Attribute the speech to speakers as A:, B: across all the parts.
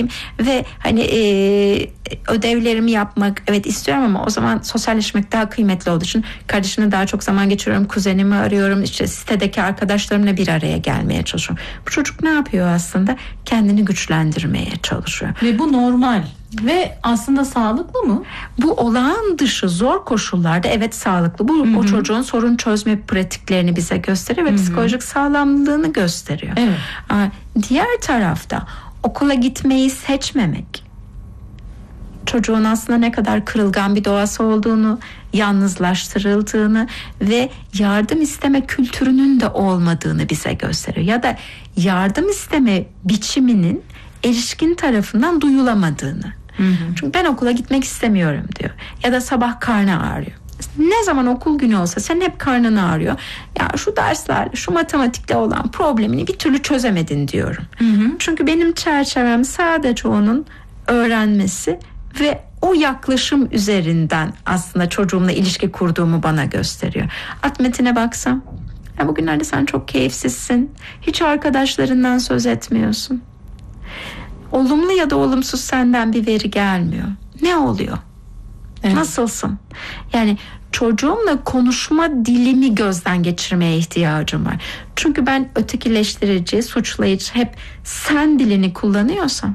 A: ve hani ödevlerimi yapmak evet istiyorum ama o zaman sosyalleşmek daha kıymetli olduğu için kardeşimle daha çok zaman geçiriyorum, kuzenimi arıyorum, işte sitedeki arkadaşlarımla bir araya gelmeye çalışıyorum. Bu çocuk ne yapıyor aslında? Kendini güçlendirmeye çalışıyor.
B: Ve bu normal ve aslında sağlıklı mı?
A: Bu olağan dışı zor koşullarda evet sağlıklı. Bu o çocuğun sorun çözme pratiklerini bize gösteriyor ve psikolojik sağlamlığını gösteriyor.
B: Evet.
A: Diğer tarafta okula gitmeyi seçmemek, çocuğun aslında ne kadar kırılgan bir doğası olduğunu, yalnızlaştırıldığını ve yardım isteme kültürünün de olmadığını bize gösteriyor. Ya da yardım isteme biçiminin erişkin tarafından duyulamadığını. Çünkü ben okula gitmek istemiyorum diyor. Ya da sabah karnı ağrıyor. Ne zaman okul günü olsa senin hep karnın ağrıyor. Ya şu derslerle, şu matematikle olan problemini bir türlü çözemedin diyorum. Çünkü benim çerçevem sadece onun öğrenmesi ve o yaklaşım üzerinden aslında çocuğumla ilişki kurduğumu bana gösteriyor. Alt metine baksam, ya bugünlerde sen çok keyifsizsin. Hiç arkadaşlarından söz etmiyorsun. Olumlu ya da olumsuz senden bir veri gelmiyor. Ne oluyor? Evet. Nasılsın? Yani çocuğumla konuşma dilimi gözden geçirmeye ihtiyacım var. Çünkü ben ötekileştirici, suçlayıcı hep sen dilini kullanıyorsam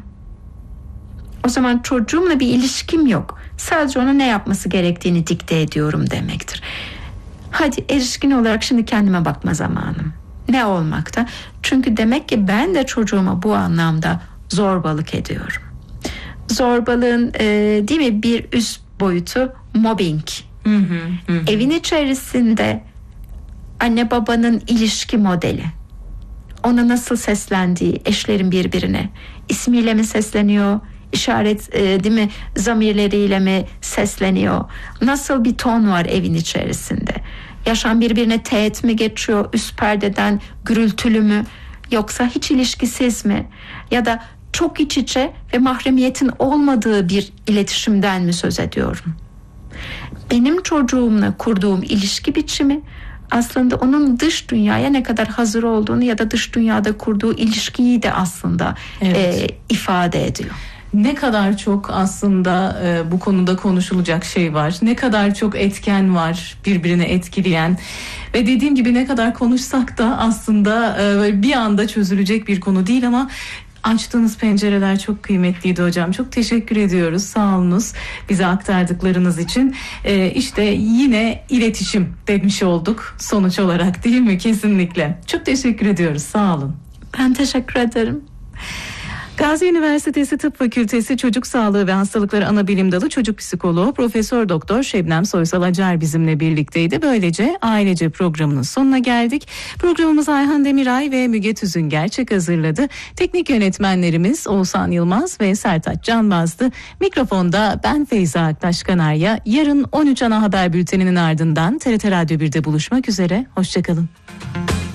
A: o zaman çocuğumla bir ilişkim yok. Sadece ona ne yapması gerektiğini dikte ediyorum demektir. Hadi erişkin olarak şimdi kendime bakma zamanım. Ne olmakta? Çünkü demek ki ben de çocuğuma bu anlamda zorbalık ediyorum. Zorbalığın değil mi bir üst boyutu mobbing. Evin içerisinde anne babanın ilişki modeli. Ona nasıl seslendiği, eşlerin birbirine ismiyle mi sesleniyor? İşaret değil mi zamirleriyle mi sesleniyor? Nasıl bir ton var evin içerisinde? Yaşam birbirine teğet mi geçiyor? Üst perdeden gürültülü mü? Yoksa hiç ilişkisiz mi? Ya da çok iç içe ve mahremiyetin olmadığı bir iletişimden mi söz ediyorum? Benim çocuğumla kurduğum ilişki biçimi aslında onun dış dünyaya ne kadar hazır olduğunu ya da dış dünyada kurduğu ilişkiyi de aslında ifade ediyor.
B: Ne kadar çok aslında bu konuda konuşulacak şey var. Ne kadar çok etken var birbirini etkileyen. Ve dediğim gibi ne kadar konuşsak da aslında bir anda çözülecek bir konu değil ama açtığınız pencereler çok kıymetliydi hocam. Çok teşekkür ediyoruz. Sağ olunuz bize aktardıklarınız için. İşte yine iletişim demiş olduk sonuç olarak değil mi? Kesinlikle. Çok teşekkür ediyoruz. Sağ olun.
A: Ben teşekkür ederim.
B: Gazi Üniversitesi Tıp Fakültesi Çocuk Sağlığı ve Hastalıkları Anabilim Dalı Çocuk Psikoloğu Profesör Doktor Şebnem Soysal Acar bizimle birlikteydi. Böylece Ailece programının sonuna geldik. Programımızı Ayhan Demiray ve Müge Tüzün Gerçek hazırladı. Teknik yönetmenlerimiz Oğuzhan Yılmaz ve Sertaç Canbaz'dı. Mikrofonda ben Feyza Aktaş Kanarya. Yarın 13 ana haber bülteninin ardından TRT Radyo 1'de buluşmak üzere. Hoşçakalın.